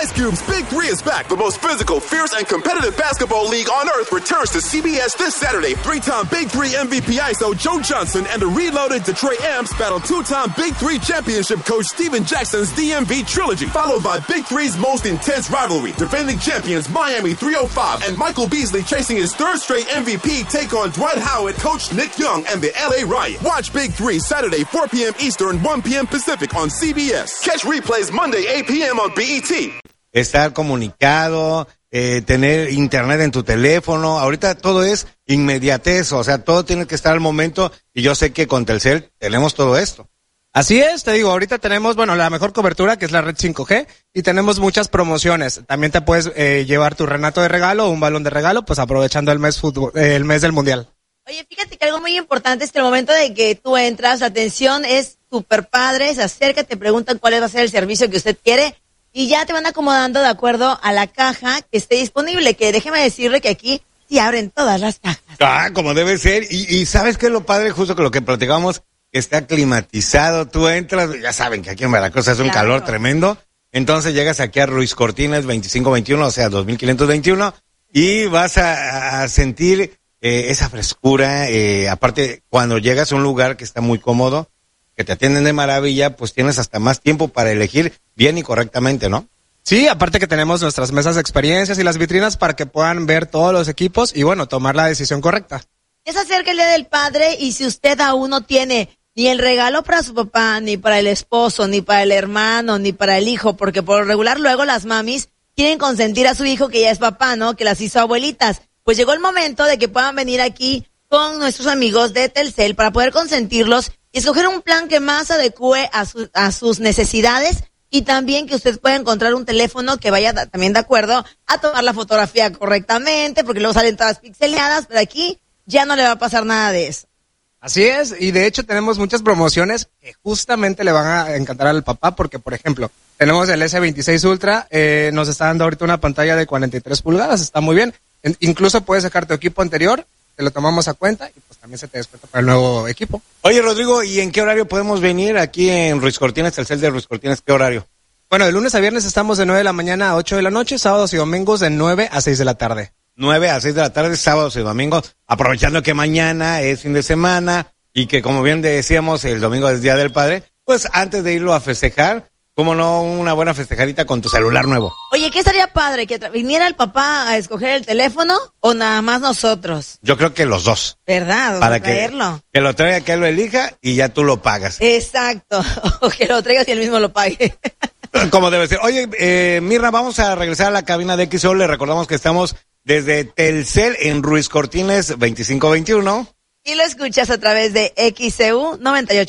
Ice Cube's Big Three is back. The most physical, fierce, and competitive basketball league on earth returns to CBS this Saturday. Three-time Big Three MVP ISO Joe Johnson and the reloaded Detroit Amps battle two-time Big Three championship coach Steven Jackson's DMV trilogy, followed by Big Three's most intense rivalry. Defending champions Miami 305 and Michael Beasley chasing his third straight MVP take on Dwight Howard, coach Nick Young, and the LA Riot. Watch Big Three Saturday 4 p.m. Eastern, 1 p.m. Pacific on CBS. Catch replays Monday 8 p.m. on BET. Estar comunicado, tener internet en tu teléfono, ahorita todo es inmediatez, o sea, todo tiene que estar al momento, y yo sé que con Telcel tenemos todo esto. Así es, te digo, ahorita tenemos, la mejor cobertura, que es la red 5G, y tenemos muchas promociones. También te puedes llevar tu renato de regalo o un balón de regalo, pues aprovechando el mes del Mundial. Oye, fíjate que algo muy importante es que el momento de que tú entras, la atención es súper padre, se acerca, te preguntan cuál va a ser el servicio que usted quiere, y ya te van acomodando de acuerdo a la caja que esté disponible, que déjeme decirle que aquí sí abren todas las cajas. Ah, como debe ser, y ¿sabes qué es lo padre? Justo con lo que platicamos, que está climatizado, tú entras, ya saben que aquí en Veracruz hace un calor tremendo, entonces llegas aquí a Ruiz Cortines 2521, o sea, 2521, y vas a sentir esa frescura, aparte, cuando llegas a un lugar que está muy cómodo, que te atienden de maravilla, pues tienes hasta más tiempo para elegir bien y correctamente, ¿no? Sí, aparte que tenemos nuestras mesas de experiencias y las vitrinas para que puedan ver todos los equipos y tomar la decisión correcta. Ya se acerca el Día del Padre y si usted aún no tiene ni el regalo para su papá, ni para el esposo, ni para el hermano, ni para el hijo, porque por lo regular luego las mamis quieren consentir a su hijo que ya es papá, ¿no? Que las hizo abuelitas. Pues llegó el momento de que puedan venir aquí con nuestros amigos de Telcel para poder consentirlos y escoger un plan que más adecue a sus necesidades y también que usted pueda encontrar un teléfono que vaya también de acuerdo a tomar la fotografía correctamente, porque luego salen todas pixeleadas, pero aquí ya no le va a pasar nada de eso. Así es, y de hecho tenemos muchas promociones que justamente le van a encantar al papá, porque por ejemplo, tenemos el S26 Ultra, nos está dando ahorita una pantalla de 43 pulgadas, está muy bien. Incluso puedes sacar tu equipo anterior, te lo tomamos a cuenta y pues también se te descuenta para el nuevo equipo. Oye, Rodrigo, ¿y en qué horario podemos venir aquí en Ruiz Cortines, Telcel de Ruiz Cortines? ¿Qué horario? De lunes a viernes estamos de 9 de la mañana a 8 de la noche, sábados y domingos de 9 a 6 de la tarde. 9 a 6 de la tarde, sábados y domingos, aprovechando que mañana es fin de semana y que, como bien decíamos, el domingo es Día del Padre, pues antes de irlo a festejar, cómo no, una buena festejadita con tu celular nuevo. Oye, ¿qué estaría padre? ¿Que viniera el papá a escoger el teléfono o nada más nosotros? Yo creo que los dos. ¿Verdad? Para traerlo. Que lo traiga, que él lo elija y ya tú lo pagas. Exacto. O que lo traigas y él mismo lo pague. Como debe ser. Oye, Mirna, vamos a regresar a la cabina de XO. Le recordamos que estamos desde Telcel en Ruiz Cortines 2521. Y lo escuchas a través de XEU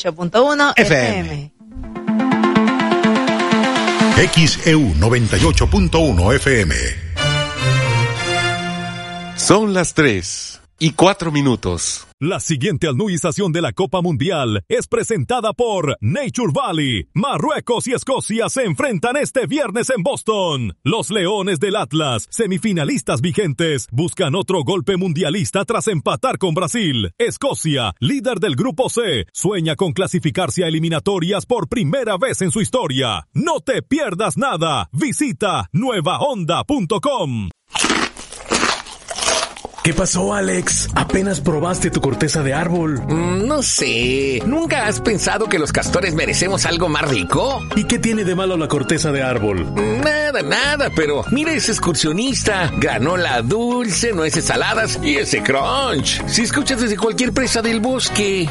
98.1 FM. XEU 98.1 FM. Son las 3:04. La siguiente anuización de la Copa Mundial es presentada por Nature Valley. Marruecos y Escocia se enfrentan este viernes en Boston. Los Leones del Atlas, semifinalistas vigentes, buscan otro golpe mundialista tras empatar con Brasil. Escocia, líder del Grupo C, sueña con clasificarse a eliminatorias por primera vez en su historia. No te pierdas nada. Visita nuevahonda.com. ¿Qué pasó, Alex? ¿Apenas probaste tu corteza de árbol? No sé. ¿Nunca has pensado que los castores merecemos algo más rico? ¿Y qué tiene de malo la corteza de árbol? Nada, pero mira ese excursionista. Granola dulce, nueces saladas y ese crunch. Si escuchas desde cualquier presa del bosque.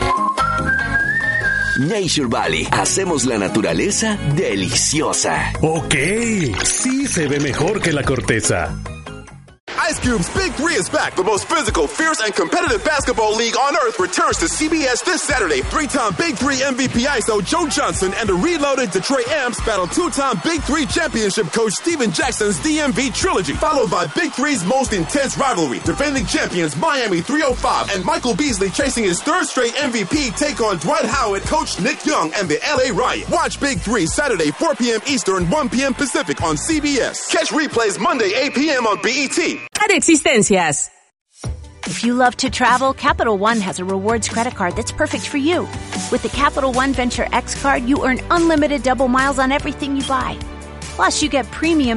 Nature Valley. Hacemos la naturaleza deliciosa. Ok, sí se ve mejor que la corteza. Ice Cube's Big Three is back. The most physical, fierce, and competitive basketball league on earth returns to CBS this Saturday. Three-time Big Three MVP ISO Joe Johnson and the reloaded Detroit Amps battle two-time Big Three championship coach Steven Jackson's DMV trilogy, followed by Big Three's most intense rivalry. Defending champions Miami 305 and Michael Beasley chasing his third straight MVP take on Dwight Howard, coach Nick Young, and the LA Riot. Watch Big Three Saturday 4 p.m. Eastern, 1 p.m. Pacific on CBS. Catch replays Monday 8 p.m. on BET. Existencias. If you love to travel, Capital One has a rewards credit card that's perfect for you. With the Capital One Venture X card, you earn unlimited double miles on everything you buy. Plus, you get premium